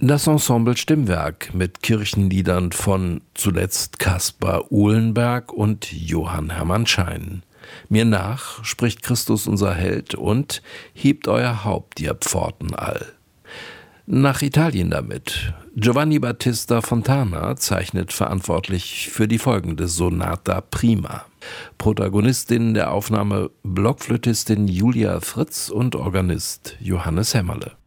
Das Ensemble Stimmwerk mit Kirchenliedern von zuletzt Caspar Uhlenberg und Johann Hermann Schein. Mir nach spricht Christus unser Held und hebt euer Haupt, ihr Pforten all. Nach Italien damit. Giovanni Battista Fontana zeichnet verantwortlich für die folgende Sonata Prima. Protagonistin der Aufnahme Blockflötistin Julia Fritz und Organist Johannes Hämmerle.